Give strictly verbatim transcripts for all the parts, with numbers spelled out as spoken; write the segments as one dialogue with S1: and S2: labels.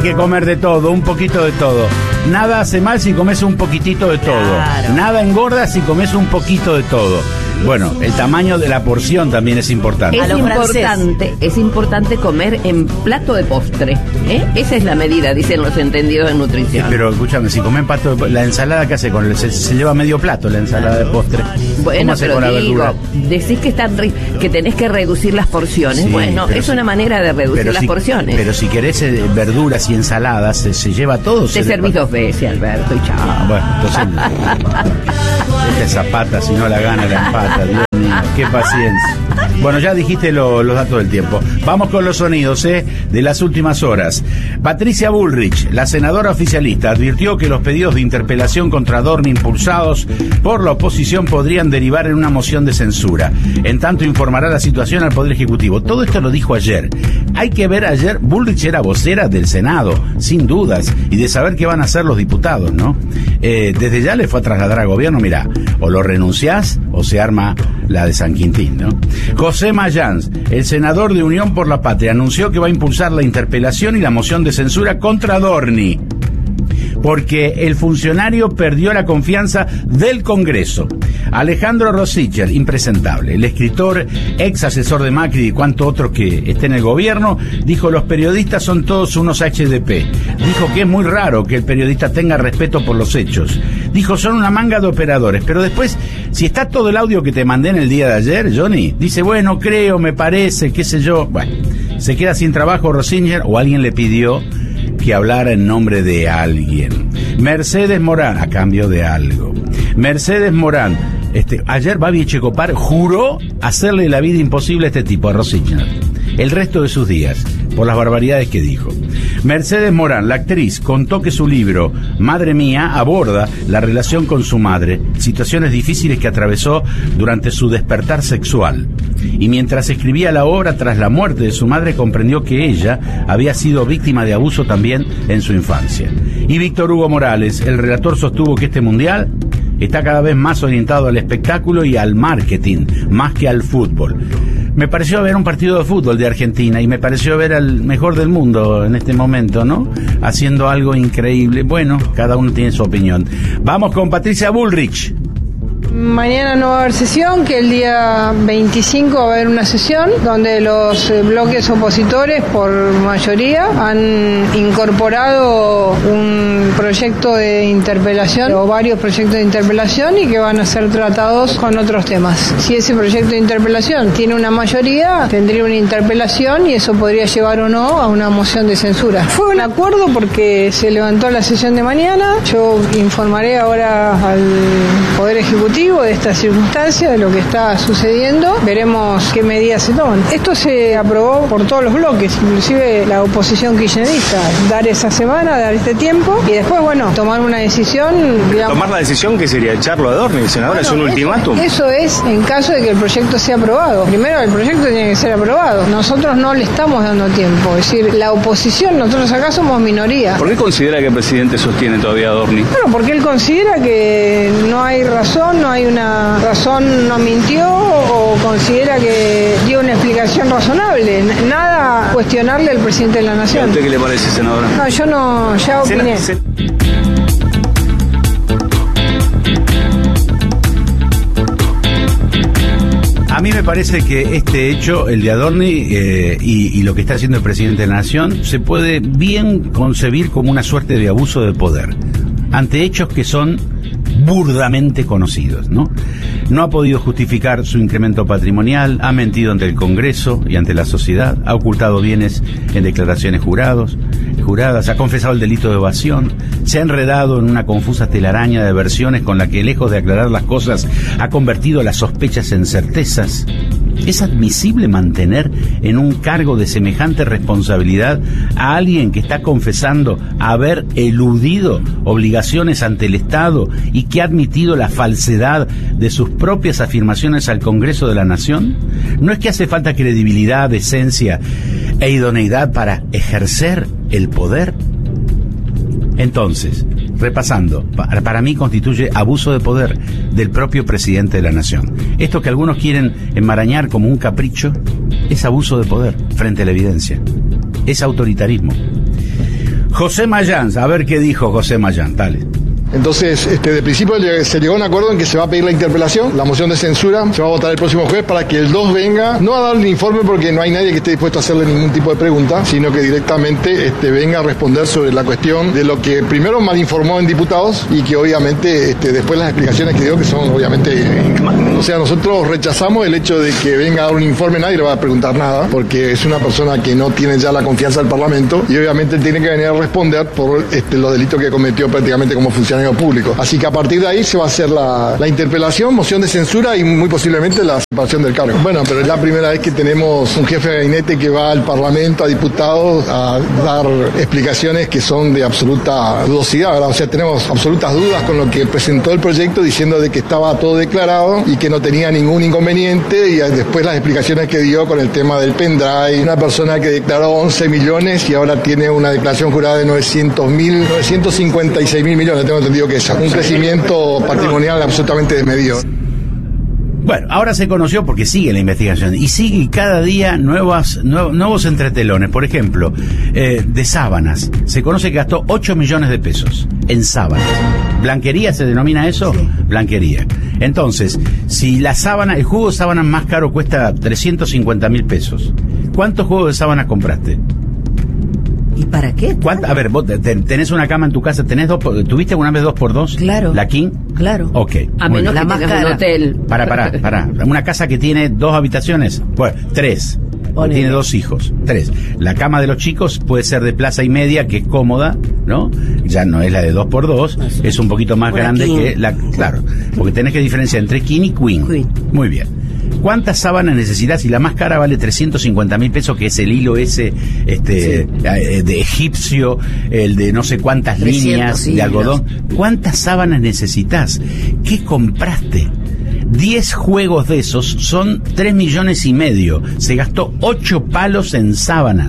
S1: que comer de todo, un poquito de todo. Nada hace mal si comes un poquitito de todo. Claro. Nada engorda si comes un poquito de todo. Bueno, el tamaño de la porción también es importante.
S2: Es importante, es importante comer en plato de postre, ¿eh? Esa es la medida, dicen los entendidos de nutrición.
S1: Sí, pero escúchame, si comen pato de, la ensalada, ¿qué hace con el, se, se lleva medio plato la ensalada de postre?
S2: Bueno, pero con digo, la decís que están que tenés que reducir las porciones. Sí, bueno, es si, una manera de reducir las
S1: si,
S2: porciones.
S1: Pero si querés eh, verduras y ensaladas, se, se lleva todo.
S2: Te servís dos veces, Alberto, y chao.
S1: Bueno, entonces deja esa pata, si no la gana la empata. Dios mío, qué paciencia. Bueno, ya dijiste lo, los datos del tiempo. Vamos con los sonidos, ¿eh? De las últimas horas. Patricia Bullrich, la senadora oficialista, advirtió que los pedidos de interpelación contra Adorni impulsados por la oposición podrían derivar en una moción de censura. En tanto, informará la situación al Poder Ejecutivo. Todo esto lo dijo ayer. Hay que ver ayer, Bullrich era vocera del Senado, sin dudas, y de saber qué van a hacer los diputados, ¿no? Eh, desde ya le fue a trasladar al gobierno, mirá, o lo renunciás o se arma la de San Quintín, ¿no? José Mayans, el senador de Unión por la Patria, anunció que va a impulsar la interpelación y la moción de censura contra Adorni, porque el funcionario perdió la confianza del Congreso. Alejandro Rosicher, impresentable, el escritor, ex asesor de Macri y cuanto otro que esté en el gobierno, dijo: los periodistas son todos unos H D P. Dijo que es muy raro que el periodista tenga respeto por los hechos. Dijo: son una manga de operadores. Pero después, si está todo el audio que te mandé en el día de ayer, Johnny, dice: bueno, creo, me parece, qué sé yo. Bueno, se queda sin trabajo Rosicher, o alguien le pidió que hablara en nombre de alguien. Mercedes Morán, a cambio de algo. Mercedes Morán, este, ayer Babi Echecopar juró hacerle la vida imposible a este tipo, a Rosichner, el resto de sus días, por las barbaridades que dijo. Mercedes Morán, la actriz, contó que su libro, Madre Mía, aborda la relación con su madre, situaciones difíciles que atravesó durante su despertar sexual. Y mientras escribía la obra tras la muerte de su madre, comprendió que ella había sido víctima de abuso también en su infancia. Y Víctor Hugo Morales, el relator, sostuvo que este mundial está cada vez más orientado al espectáculo y al marketing, más que al fútbol. Me pareció ver un partido de fútbol de Argentina y me pareció ver al mejor del mundo en este momento, ¿no? Haciendo algo increíble. Bueno, cada uno tiene su opinión. Vamos con Patricia Bullrich.
S3: Mañana no va a haber sesión, que el día veinticinco va a haber una sesión donde los eh, bloques opositores por mayoría han incorporado un proyecto de interpelación o varios proyectos de interpelación y que van a ser tratados con otros temas. Si ese proyecto de interpelación tiene una mayoría, tendría una interpelación y eso podría llevar o no a una moción de censura. Fue un acuerdo porque se levantó la sesión de mañana. Yo informaré ahora al Poder Ejecutivo de esta circunstancia, de lo que está sucediendo. Veremos qué medidas se toman. Esto se aprobó por todos los bloques, inclusive la oposición kirchnerista, dar esa semana, dar este tiempo y después, bueno, tomar una decisión, digamos.
S4: Tomar la decisión que sería echarlo a Adorni, senadora, bueno, es un ultimátum.
S3: Eso es en caso de que el proyecto sea aprobado. Primero, el proyecto tiene que ser aprobado. Nosotros no le estamos dando tiempo. Es decir, la oposición, nosotros acá somos minoría.
S4: ¿Por qué considera que el presidente sostiene todavía a Adorni?
S3: Bueno, porque él considera que no hay razón, no hay una razón, no mintió o considera que dio una explicación razonable. Nada cuestionarle al presidente de la Nación.
S4: ¿A usted qué le parece, senadora?
S3: No, yo no, ya opiné. Se, se...
S1: A mí me parece que este hecho, el de Adorni eh, y, y lo que está haciendo el presidente de la Nación, se puede bien concebir como una suerte de abuso de poder ante hechos que son burdamente conocidos, ¿no? No ha podido justificar su incremento patrimonial, ha mentido ante el Congreso y ante la sociedad, ha ocultado bienes en declaraciones jurados, juradas, ha confesado el delito de evasión, se ha enredado en una confusa telaraña de versiones con la que, lejos de aclarar las cosas, ha convertido las sospechas en certezas. ¿Es admisible mantener en un cargo de semejante responsabilidad a alguien que está confesando haber eludido obligaciones ante el Estado y que ha admitido la falsedad de sus propias afirmaciones al Congreso de la Nación? ¿No es que hace falta credibilidad, decencia e idoneidad para ejercer el poder? Entonces, repasando, para, para mí constituye abuso de poder del propio presidente de la Nación. Esto que algunos quieren enmarañar como un capricho es abuso de poder frente a la evidencia. Es autoritarismo. José Mayán, a ver qué dijo José Mayán, dale.
S5: Entonces, este, de principio se llegó a un acuerdo en que se va a pedir la interpelación, la moción de censura, se va a votar el próximo jueves para que el dos venga, no a dar el informe porque no hay nadie que esté dispuesto a hacerle ningún tipo de pregunta, sino que directamente este, venga a responder sobre la cuestión de lo que primero malinformó en diputados y que obviamente este, después las explicaciones que dio que son obviamente, o sea, nosotros rechazamos el hecho de que venga a dar un informe, nadie le va a preguntar nada, porque es una persona que no tiene ya la confianza del Parlamento y obviamente tiene que venir a responder por este, los delitos que cometió prácticamente como funcionario público. Así que a partir de ahí se va a hacer la, la interpelación, moción de censura y muy posiblemente la separación del cargo. Bueno, pero es la primera vez que tenemos un jefe de gabinete que va al Parlamento, a diputados, a dar explicaciones que son de absoluta dudosidad, ¿verdad? O sea, tenemos absolutas dudas con lo que presentó el proyecto diciendo de que estaba todo declarado y que no tenía ningún inconveniente y después las explicaciones que dio con el tema del pendrive. Una persona que declaró once millones y ahora tiene una declaración jurada de novecientos mil, novecientos cincuenta y seis mil millones, tengo entendido que es un crecimiento patrimonial absolutamente desmedido.
S1: Bueno, ahora se conoció porque sigue la investigación y sigue cada día nuevas, nuevos, nuevos entretelones. Por ejemplo, eh, de sábanas. Se conoce que gastó ocho millones de pesos en sábanas. ¿Blanquería se denomina eso? Sí. Blanquería. Entonces, si la sábana, el juego de sábanas más caro cuesta trescientos cincuenta mil pesos, ¿cuántos juegos de sábanas compraste?
S2: ¿Y para qué?
S1: A ver, vos tenés una cama en tu casa, tenés dos, ¿tuviste alguna vez dos por dos?
S2: Claro.
S1: ¿La King?
S2: Claro.
S1: Ok.
S2: A menos que tengas un hotel.
S1: Para, para, para. Una casa que tiene dos habitaciones, bueno, tres. Ponele. Tiene dos hijos, tres. La cama de los chicos puede ser de plaza y media, que es cómoda, ¿no? Ya no es la de dos por dos, ah, sí. Es un poquito más una grande king. Que la, claro, porque tenés que diferenciar entre king y queen. queen. Muy bien. ¿Cuántas sábanas necesitas? Y la más cara vale trescientos cincuenta mil pesos, que es el hilo ese este sí. de egipcio, el de no sé cuántas líneas de algodón. ¿Cuántas sábanas necesitas? ¿Qué compraste? diez juegos de esos son tres millones y medio. Se gastó ocho palos en sábanas.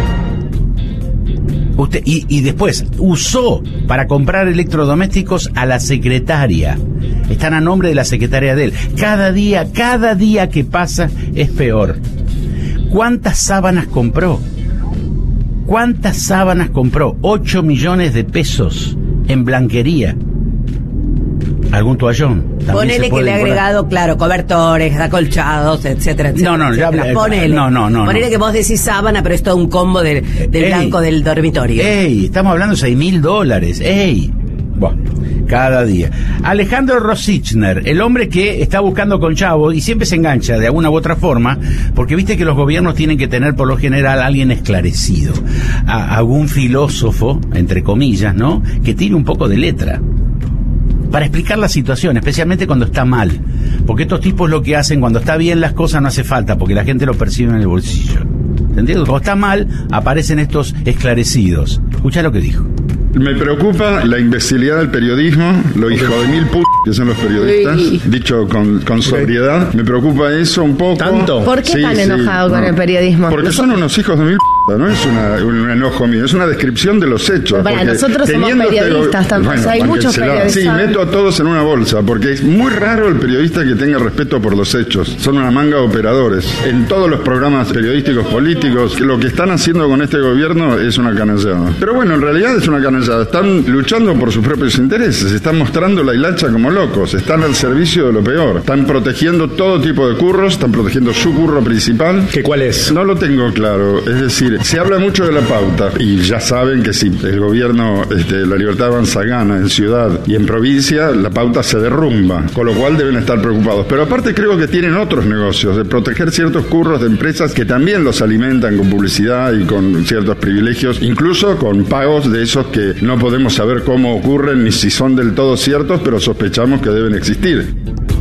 S1: Usted, y, y después usó para comprar electrodomésticos a la secretaria. Están a nombre de la secretaria de él. Cada día, cada día que pasa es peor. ¿Cuántas sábanas compró? ¿Cuántas sábanas compró? ocho millones de pesos en blanquería. ¿Algún toallón?
S2: Ponele que le ha agregado, claro, cobertores, acolchados, etcétera, etcétera.
S1: No, no, ya hablé.
S2: Ponele.
S1: No, no, no.
S2: Ponele no. que vos decís sábana, pero es todo un combo del, del ey, blanco del dormitorio.
S1: ¡Ey! Estamos hablando de seis mil dólares. ¡Ey! Bueno, cada día. Alejandro Rosichner, el hombre que está buscando con Chavo y siempre se engancha de alguna u otra forma, porque viste que los gobiernos tienen que tener por lo general a alguien esclarecido, a algún filósofo, entre comillas, ¿no?, que tiene un poco de letra para explicar la situación, especialmente cuando está mal, porque estos tipos lo que hacen cuando está bien las cosas no hace falta, porque la gente lo percibe en el bolsillo. ¿Entiendes? Cuando está mal aparecen estos esclarecidos. Escuchá lo que dijo.
S6: Me preocupa la imbecilidad del periodismo, lo hijo de mil p*** que son los periodistas, sí. dicho con, con sobriedad. Me preocupa eso un poco.
S7: ¿Tanto? ¿Por qué
S6: sí,
S7: tan
S6: sí,
S7: enojado
S6: no.
S7: con el periodismo?
S6: Porque
S7: Los
S6: son unos hijos de mil p***, no es una, un enojo mío, es una descripción de los hechos.
S7: Bueno, nosotros somos periodistas también, bueno, o sea, hay muchos periodistas.
S6: Sí, meto a todos en una bolsa, porque es muy raro el periodista que tenga respeto por los hechos. Son una manga de operadores. En todos los programas periodísticos políticos, lo que están haciendo con este gobierno es una canallada. Pero bueno, en realidad es una canallada. Están luchando por sus propios intereses, están mostrando la hilacha como locos, están al servicio de lo peor, están protegiendo todo tipo de curros, están protegiendo su curro principal.
S7: ¿Qué cuál es?
S6: No lo tengo claro, es decir, se habla mucho de la pauta y ya saben que si el gobierno, este, la Libertad Avanza gana en ciudad y en provincia, la pauta se derrumba, con lo cual deben estar preocupados. Pero aparte creo que tienen otros negocios, de proteger ciertos curros de empresas que también los alimentan con publicidad y con ciertos privilegios, incluso con pagos de esos que no podemos saber cómo ocurren ni si son del todo ciertos, pero sospechamos que deben existir.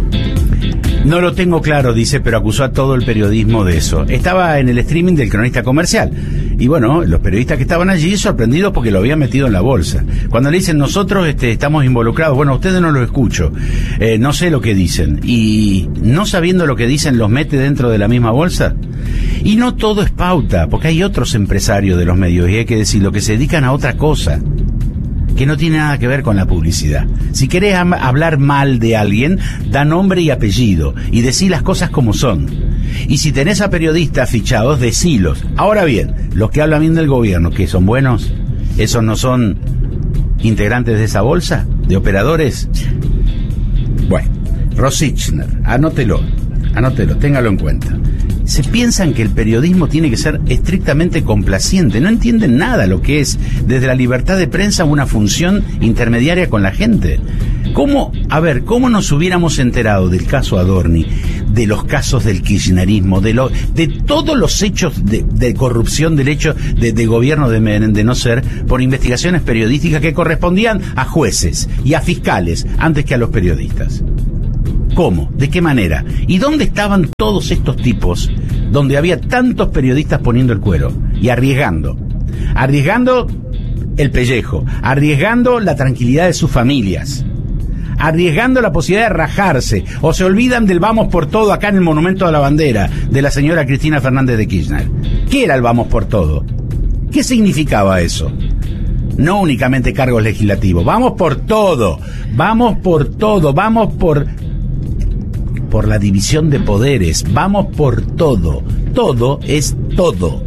S1: No lo tengo claro, dice, pero acusó a todo el periodismo de eso. Estaba en el streaming del Cronista Comercial. Y bueno, los periodistas que estaban allí sorprendidos porque lo habían metido en la bolsa. Cuando le dicen, nosotros este, estamos involucrados, bueno, ustedes no lo escucho. Eh, no sé lo que dicen. Y no sabiendo lo que dicen, los mete dentro de la misma bolsa. Y no todo es pauta, porque hay otros empresarios de los medios, y hay que decirlo, que se dedican a otra cosa, que no tiene nada que ver con la publicidad. Si querés am- hablar mal de alguien, da nombre y apellido y decí las cosas como son. Y si tenés a periodistas fichados, decilos. Ahora bien, los que hablan bien del gobierno, ¿qué son buenos? ¿Esos no son integrantes de esa bolsa de operadores? Bueno, Rosichner, anótelo, anótelo, téngalo en cuenta. Se piensan que el periodismo tiene que ser estrictamente complaciente, no entienden nada lo que es desde la libertad de prensa una función intermediaria con la gente. ¿Cómo, a ver, cómo nos hubiéramos enterado del caso Adorni, de los casos del kirchnerismo, de lo, de todos los hechos de, de corrupción del hecho de, de gobierno de, de no ser por investigaciones periodísticas que correspondían a jueces y a fiscales antes que a los periodistas? ¿Cómo? ¿De qué manera? ¿Y dónde estaban todos estos tipos donde había tantos periodistas poniendo el cuero y arriesgando? Arriesgando el pellejo, arriesgando la tranquilidad de sus familias, arriesgando la posibilidad de rajarse, o se olvidan del vamos por todo acá en el Monumento a la Bandera de la señora Cristina Fernández de Kirchner. ¿Qué era el vamos por todo? ¿Qué significaba eso? No únicamente cargos legislativos, vamos por todo, vamos por todo, vamos por... por la división de poderes, vamos por todo, todo es todo.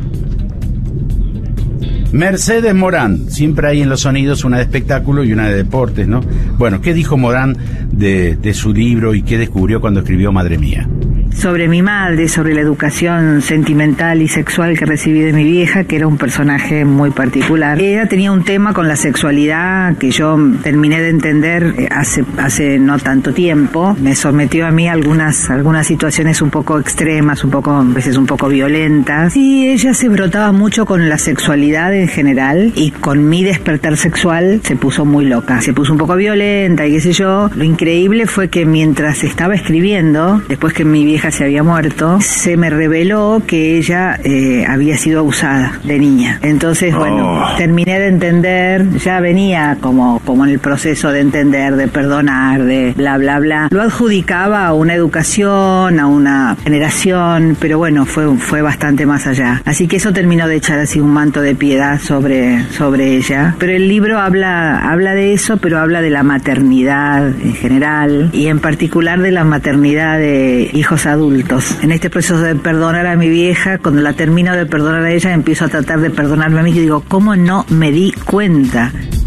S1: Mercedes Morán, siempre hay en los sonidos una de espectáculo y una de deportes, ¿no? Bueno, ¿qué dijo Morán de, de su libro y qué descubrió cuando escribió Madre Mía?
S8: Sobre mi madre, sobre la educación sentimental y sexual que recibí de mi vieja, que era un personaje muy particular. Ella tenía un tema con la sexualidad que yo terminé de entender hace hace no tanto tiempo. Me sometió a mí a algunas, algunas situaciones un poco extremas, un poco, a veces un poco violentas. Y ella se brotaba mucho con la sexualidad en general, y con mi despertar sexual se puso muy loca. Se puso un poco violenta y qué sé yo. Lo increíble fue que mientras estaba escribiendo, después que mi vieja se había muerto, se me reveló que ella eh, había sido abusada de niña. Entonces, bueno, oh. terminé de entender, ya venía como, como en el proceso de entender, de perdonar, de bla, bla, bla. Lo adjudicaba a una educación, a una generación, pero bueno, fue, fue bastante más allá. Así que eso terminó de echar así un manto de piedad sobre, sobre ella. Pero el libro habla, habla de eso, pero habla de la maternidad en general, y en particular de la maternidad de hijos adultos. En este proceso de perdonar a mi vieja, cuando la termino de perdonar a ella, empiezo a tratar de perdonarme a mí, y digo, ¿cómo no me di cuenta?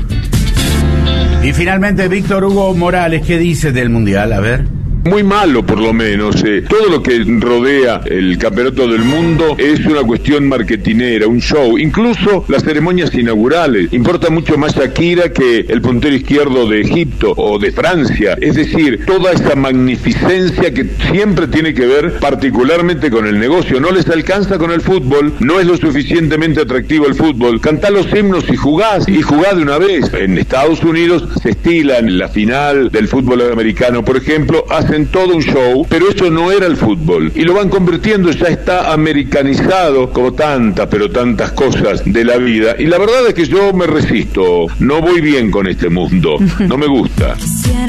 S1: Y finalmente, Víctor Hugo Morales, ¿qué dice del Mundial? A ver.
S9: Muy malo, por lo menos. Eh. Todo lo que rodea el campeonato del mundo es una cuestión marketinera, un show. Incluso las ceremonias inaugurales. Importa mucho más Shakira que el puntero izquierdo de Egipto o de Francia. Es decir, toda esa magnificencia que siempre tiene que ver particularmente con el negocio. No les alcanza con el fútbol, no es lo suficientemente atractivo el fútbol. Cantá los himnos y jugás, y jugá de una vez. En Estados Unidos se estilan en la final del fútbol americano, por ejemplo, hacen todo un show, pero eso no era el fútbol, y lo van convirtiendo, ya está americanizado como tantas, pero tantas cosas de la vida, y la verdad es que yo me resisto, no voy bien con este mundo, no me gusta.